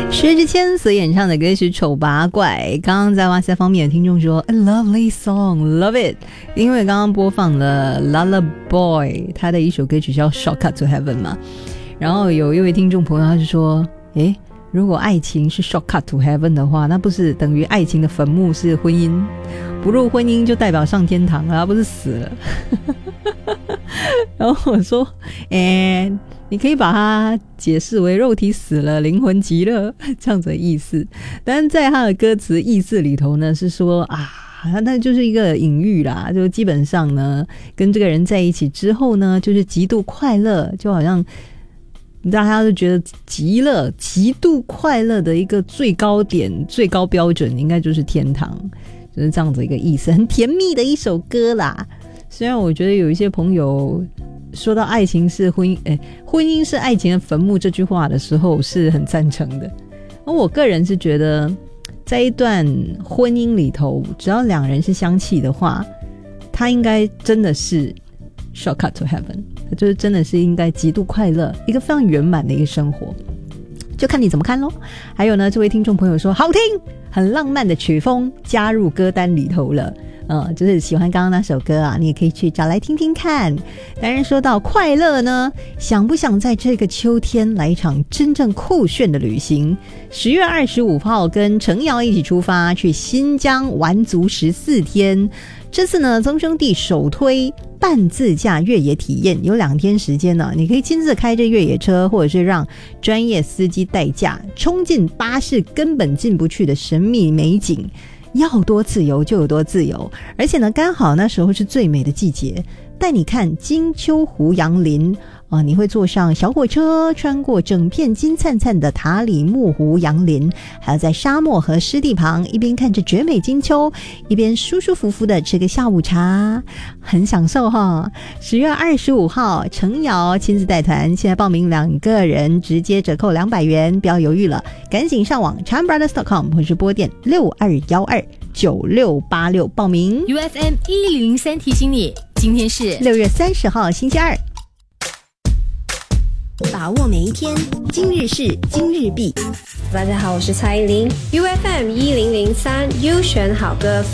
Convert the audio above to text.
薛之谦所演唱的歌是《丑八怪》。刚刚在哇塞方面的听众说 A lovely song, love it， 因为刚刚播放了 Lullaboy 他的一首歌曲叫 Shortcut to Heaven 嘛，然后有一位听众朋友他就说如果爱情是 Shortcut to Heaven 的话，那不是等于爱情的坟墓是婚姻，不入婚姻就代表上天堂了，不是死了然后我说你可以把它解释为肉体死了灵魂极乐这样子的意思，但是在他的歌词意思里头呢是说那就是一个隐喻啦，就基本上呢跟这个人在一起之后呢就是极度快乐，就好像大家都觉得极度快乐的一个最高点最高标准应该就是天堂，就是这样子一个意思，很甜蜜的一首歌啦。虽然我觉得有一些朋友说到爱情是婚姻是爱情的坟墓这句话的时候是很赞成的，而我个人是觉得在一段婚姻里头只要两人是相契的话，他应该真的是 shortcut to heaven， 就是真的是应该极度快乐，一个非常圆满的一个生活，就看你怎么看咯。还有呢，这位听众朋友说好听，很浪漫的曲风加入歌单里头了，就是喜欢刚刚那首歌啊，你也可以去找来听听看。当然说到快乐呢，想不想在这个秋天来一场真正酷炫的旅行？10月25号跟程瑶一起出发去新疆玩足14天，这次呢曾兄弟首推半自驾越野体验，有2天时间呢，你可以亲自开着越野车，或者是让专业司机代驾，冲进巴士根本进不去的神秘美景，要多自由就有多自由。而且呢刚好那时候是最美的季节，带你看金秋湖杨林你会坐上小火车穿过整片金灿灿的塔里木湖杨林，还要在沙漠和湿地旁一边看着绝美金秋，一边舒舒服服的吃个下午茶，很享受哈。10月25号程瑶亲自带团，现在报名2个人直接折扣200元，不要犹豫了，赶紧上网 charmbrothers.com 或是拨电62129686报名。 UFM 1003提醒你，今天是 6月30号星期二， 把握每一天，今日事今日毕。 大家好，我是蔡依林 ，UFM 1003优选好歌